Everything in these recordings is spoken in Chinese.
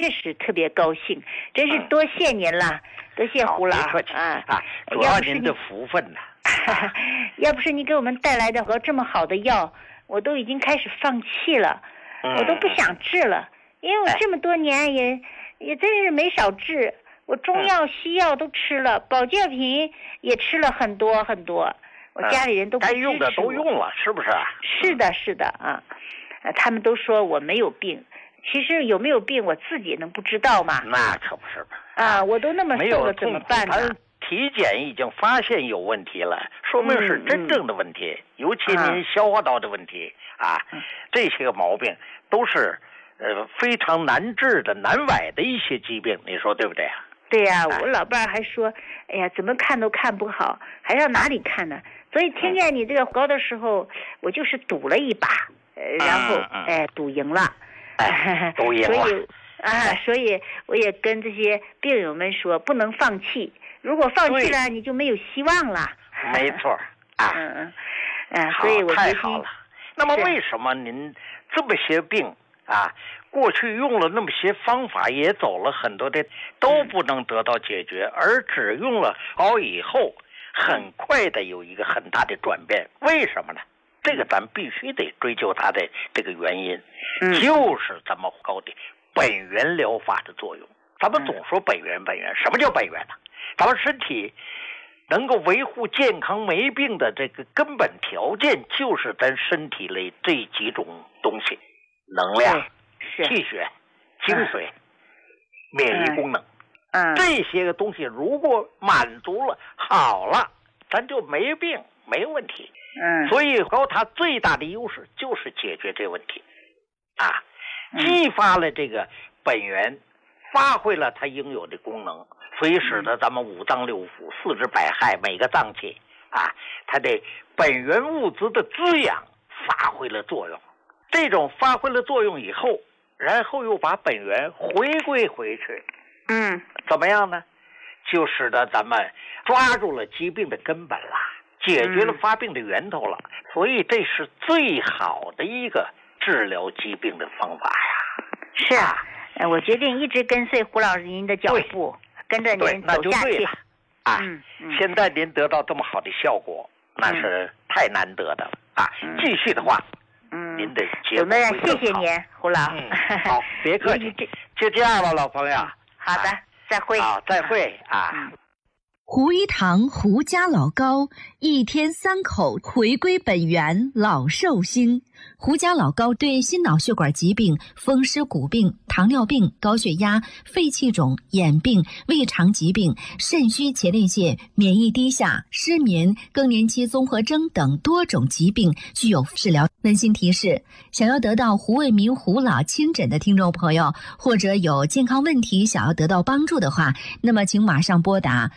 的是特别高兴，真是多谢您了，多谢胡老啊！ 主要您的福分呢。 要不是你给我们带来的这么好的药，我都已经开始放弃了，我都不想治了，因为我这么多年也真是没少治，我中药西药都吃了，保健品也吃了很多很多，我家里人都不支持我， 该用的都用了，是不是？ 是的啊，他们都说我没有病，其实有没有病我自己能不知道吗？ 那可不是吧？ 啊，我都那么瘦了，怎么办呢？ 体检已经发现有问题了，说明是真正的问题，尤其您消化道的问题这些个毛病都是非常难治的、难崴的一些疾病，你说对不对啊？ 对呀，我老伴儿还说，哎呀，怎么看都看不好，还让哪里看呢？所以听见你这个广告的时候，我就是赌了一把，然后赌赢了， 赌赢了。 所以我也跟这些病友们说，不能放弃。如果放弃了，你就没有希望了。 没错所以我太好了。那么为什么您这么些病过去用了那么些方法，也走了很多的，都不能得到解决，而只用了好以后，很快的有一个很大的转变？为什么呢？这个咱必须得追究它的这个原因，就是咱们搞的本源疗法的作用。咱们总说本源，什么叫本源呢？咱们身体能够维护健康没病的这个根本条件，就是咱身体里这几种东西：能量、气血、精髓、免疫功能。这些个东西如果满足了，好了，咱就没病，没问题。所以它最大的优势就是解决这个问题激发了这个本源，发挥了它应有的功能，所以使得咱们五脏六腑、四肢百骸每个脏器它的本源物质的滋养发挥了作用。这种发挥了作用以后，然后又把本源回归回去，怎么样呢？就使得咱们抓住了疾病的根本了，解决了发病的源头了。所以这是最好的一个治疗疾病的方法呀。 是我决定一直跟随胡老师您的脚步，跟着您走下去。 现在您得到这么好的效果，那是太难得的了继续的话，您的节目会更好。 谢谢您，胡老。 好，别客气，就这样了，老朋友。 好的，再会。 再会胡一堂胡家老高，一天3口回归本源，老寿星。胡家老高对心脑血管疾病、风湿骨病、糖尿病、高血压、肺气肿、眼病、胃肠疾病、肾虚前列腺、免疫低下、失眠、更年期综合征等多种疾病具有治疗。温馨提示：想要得到胡卫民胡老亲诊的听众朋友，或者有健康问题想要得到帮助的话，那么请马上拨打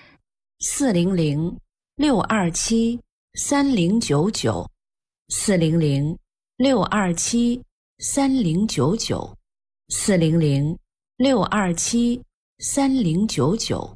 400-627-3099 400-627-3099 400-627-3099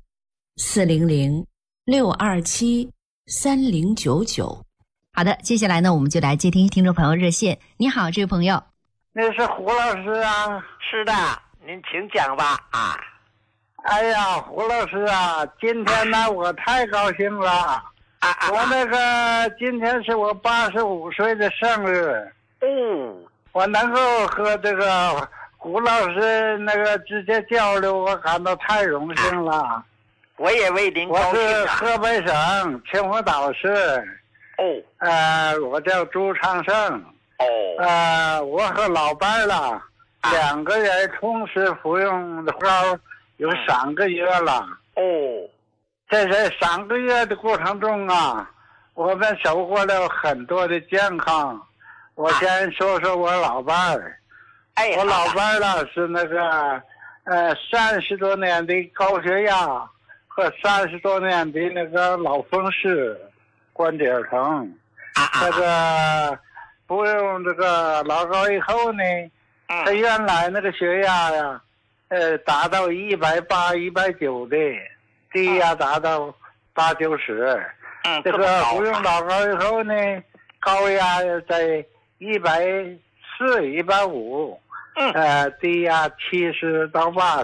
400-627-3099。 好的，接下来呢，我们就来接听听众朋友热线。你好，这位朋友。 那是胡老师啊？ 是的，您请讲吧哎呀，胡老师今天呢我太高兴了我今天是我85岁的生日我能够和这个胡老师直接交流，我感到太荣幸了。 我也为您高兴。 我是河北省秦皇岛市我叫朱长胜我和老伴了2个人同时服用的膏有3个月了在这3个月的过程中我们收获了很多的健康。我先说说我老伴儿我老伴儿是30多年的高血压和30多年的脑风湿关节疼服用老膏以后呢他原来血压达到180、190的，低压达到80-90。服用老膏以后呢，高压在140、150，低压70到80。